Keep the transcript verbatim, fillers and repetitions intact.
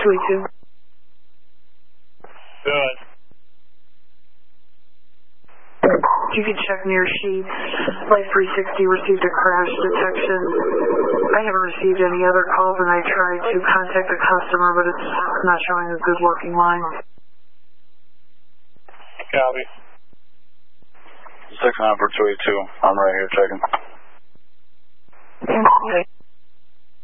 two. Good. You can check near sheets. Life three sixty received a crash detection. I haven't received any other calls, and I tried to contact the customer, but it's not showing a good working line. Copy. six nine for two eight two. I'm right here checking. Okay.